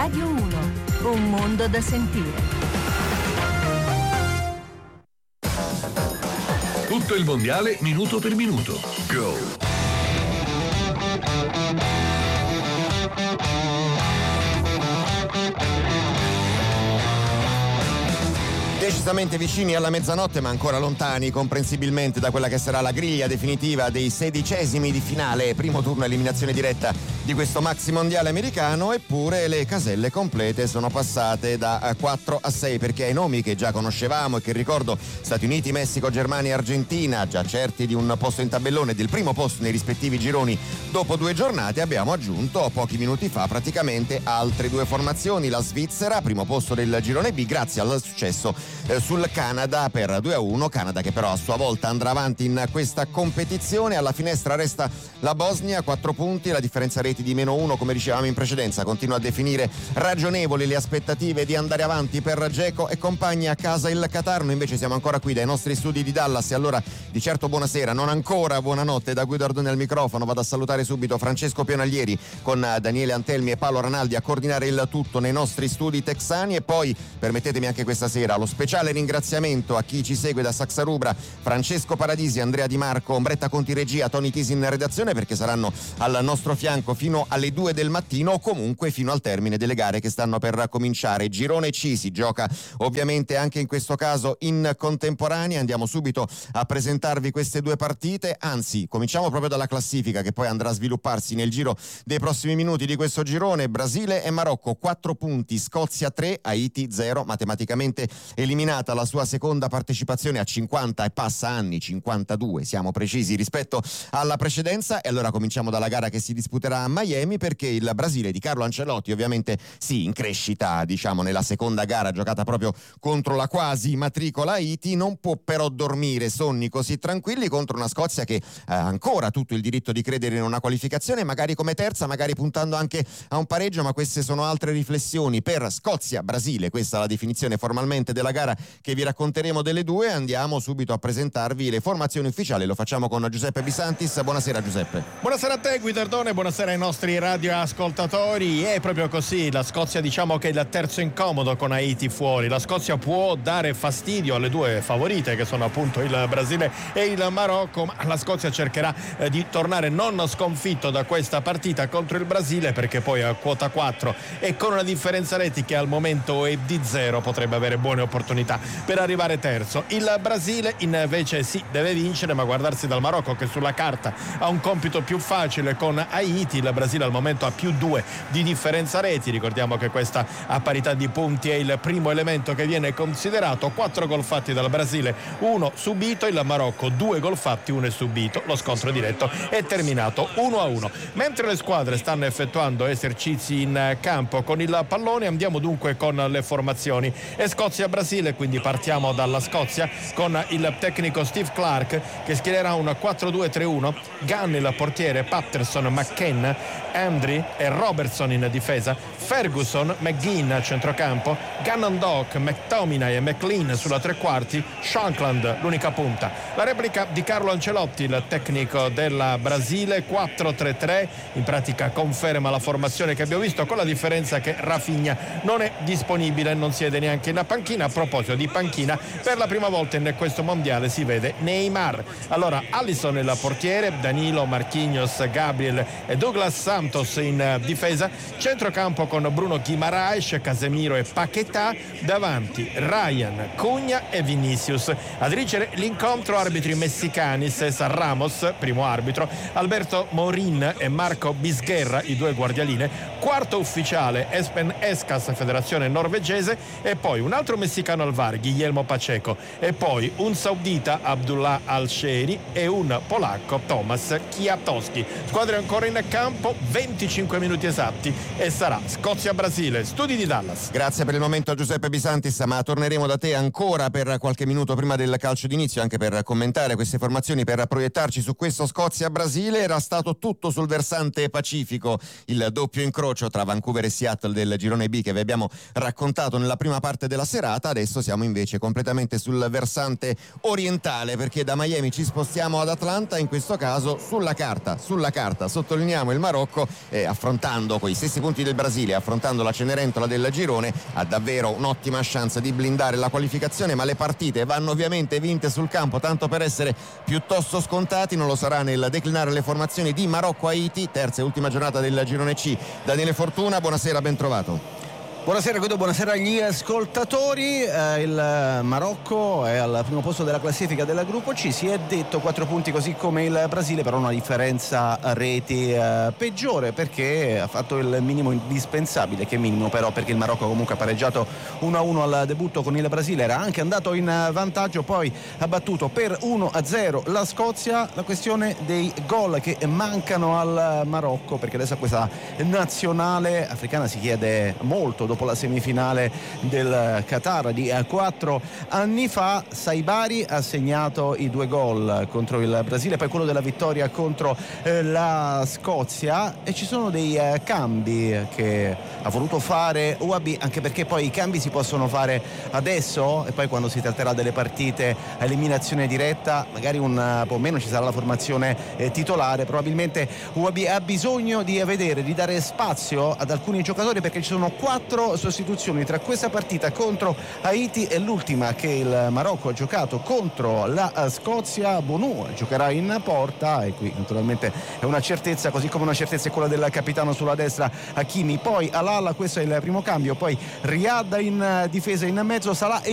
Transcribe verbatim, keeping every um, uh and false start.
Radio uno, un mondo da sentire. Tutto il mondiale minuto per minuto. Go! Decisamente vicini alla mezzanotte, ma ancora lontani comprensibilmente da quella che sarà la griglia definitiva dei sedicesimi di finale, primo turno eliminazione diretta di questo maxi mondiale americano. Eppure le caselle complete sono passate da quattro a sei, perché ai nomi che già conoscevamo e che ricordo Stati Uniti, Messico, Germania e Argentina, già certi di un posto in tabellone e del primo posto nei rispettivi gironi dopo due giornate, abbiamo aggiunto pochi minuti fa praticamente altre due formazioni. La Svizzera, primo posto del girone B, grazie al successo Eh, sul Canada per due a uno, Canada che però a sua volta andrà avanti in questa competizione. Alla finestra resta la Bosnia, quattro punti, la differenza reti di meno uno, come dicevamo in precedenza. Continua a definire ragionevoli le aspettative di andare avanti per Dzeko e compagni. A casa il Qatar. Noi invece siamo ancora qui dai nostri studi di Dallas e allora di certo buonasera, non ancora buonanotte da Guido Ardoni al microfono. Vado a salutare subito Francesco Pionaglieri con Daniele Antelmi e Paolo Ranaldi a coordinare il tutto nei nostri studi texani, e poi permettetemi anche questa sera lo speciale ringraziamento a chi ci segue da Saxarubra: Francesco Paradisi, Andrea Di Marco, Ombretta Conti regia, Tony Tisi in redazione, perché saranno al nostro fianco fino alle due del mattino o comunque fino al termine delle gare che stanno per cominciare. Girone C si gioca ovviamente anche in questo caso in contemporanea. Andiamo subito a presentarvi queste due partite, anzi cominciamo proprio dalla classifica che poi andrà a svilupparsi nel giro dei prossimi minuti di questo girone. Brasile e Marocco quattro punti, Scozia tre, Haiti zero, matematicamente eliminata la sua seconda partecipazione a cinquanta e passa anni, cinquantadue siamo precisi rispetto alla precedenza. E allora cominciamo dalla gara che si disputerà a Miami, perché il Brasile di Carlo Ancelotti ovviamente sì, in crescita diciamo nella seconda gara giocata proprio contro la quasi matricola Haiti, non può però dormire sonni così tranquilli contro una Scozia che ha eh, ancora tutto il diritto di credere in una qualificazione, magari come terza, magari puntando anche a un pareggio, ma queste sono altre riflessioni per Scozia-Brasile. Questa è la definizione formalmente della gara che vi racconteremo delle due. Andiamo subito a presentarvi le formazioni ufficiali, lo facciamo con Giuseppe Bisantis. Buonasera Giuseppe. Buonasera a te Guidardone, buonasera ai nostri radioascoltatori. È proprio così, la Scozia diciamo che è il terzo incomodo con Haiti fuori. La Scozia può dare fastidio alle due favorite che sono appunto il Brasile e il Marocco, ma la Scozia cercherà eh, di tornare non sconfitto da questa partita contro il Brasile, perché poi a quota quattro e con una differenza reti che al momento è di zero potrebbe avere buone opportunità per arrivare terzo. Il Brasile invece sì, deve vincere, ma guardarsi dal Marocco che sulla carta ha un compito più facile con Haiti. Il Brasile al momento ha più due di differenza reti, ricordiamo che questa a parità di punti è il primo elemento che viene considerato. Quattro gol fatti dal Brasile, uno subito, il Marocco due gol fatti, uno è subito. Lo scontro diretto è terminato uno a uno. Mentre le squadre stanno effettuando esercizi in campo con il pallone, andiamo dunque con le formazioni. E Scozia-Brasile, quindi partiamo dalla Scozia con il tecnico Steve Clarke che schiererà un quattro due tre uno. Gunn il portiere, Patterson, McCann, Andri e Robertson in difesa, Ferguson, McGinn a centrocampo, Gannon Dock, McTominay e McLean sulla tre quarti, Shankland l'unica punta. La replica di Carlo Ancelotti, il tecnico della Brasile, quattro tre tre, in pratica conferma la formazione che abbiamo visto, con la differenza che Rafinha non è disponibile, non siede neanche in panchina. A proposito di panchina, per la prima volta in questo mondiale si vede Neymar. Allora Alisson il portiere, Danilo, Marquinhos, Gabriel e Douglas Santos in difesa, centrocampo con Bruno Guimaraes, Casemiro e Paquetá, davanti Ryan, Cugna e Vinicius. A dirigere l'incontro arbitri messicani, César Ramos, primo arbitro, Alberto Morin e Marco Bisguerra, i due guardialine, quarto ufficiale Espen Escas, federazione norvegese, e poi un altro messicano al V A R, Guillermo Pacheco, e poi un saudita, Abdullah Al-Sheri, e un polacco, Tomasz Kwiatkowski. Squadre ancora in campo, venticinque minuti esatti e sarà Scozia-Brasile. Studi di Dallas. Grazie per il momento a Giuseppe Bisantis, ma torneremo da te ancora per qualche minuto prima del calcio d'inizio, anche per commentare queste formazioni, per proiettarci su questo Scozia-Brasile. Era stato tutto sul versante pacifico, il doppio incrocio tra Vancouver e Seattle del girone B che vi abbiamo raccontato nella prima parte della serata. Adesso siamo invece completamente sul versante orientale, perché da Miami ci spostiamo ad Atlanta, in questo caso sulla carta, sulla carta, sottolineiamo il Marocco, eh, affrontando quei stessi punti del Brasile, affrontando la Cenerentola del girone, ha davvero un'ottima chance di blindare la qualificazione, ma le partite vanno ovviamente vinte sul campo, tanto per essere piuttosto scontati. Non lo sarà nel declinare le formazioni di Marocco-Haiti, terza e ultima giornata del girone C. Daniele Fortuna, buonasera, ben trovato. Buonasera Guido, buonasera agli ascoltatori. Eh, il Marocco è al primo posto della classifica del gruppo C, si è detto quattro punti così come il Brasile, però una differenza a reti eh, peggiore, perché ha fatto il minimo indispensabile, che minimo però, perché il Marocco comunque ha pareggiato uno a uno al debutto con il Brasile, era anche andato in vantaggio, poi ha battuto per uno a zero la Scozia. La questione dei gol che mancano al Marocco, perché adesso a questa nazionale africana si chiede molto dopo la semifinale del Qatar di quattro anni fa. Saibari ha segnato i due gol contro il Brasile, poi quello della vittoria contro eh, la Scozia, e ci sono dei eh, cambi che ha voluto fare U A B, anche perché poi i cambi si possono fare adesso, e poi quando si tratterà delle partite a eliminazione diretta magari un po' meno ci sarà la formazione eh, titolare. Probabilmente U A B ha bisogno di vedere, di dare spazio ad alcuni giocatori, perché ci sono quattro sostituzioni tra questa partita contro Haiti e l'ultima che il Marocco ha giocato contro la Scozia. Bonu giocherà in porta, e qui naturalmente è una certezza, così come una certezza è quella del capitano sulla destra Hakimi, poi Alala, questo è il primo cambio, poi Riyad in difesa, in mezzo Salah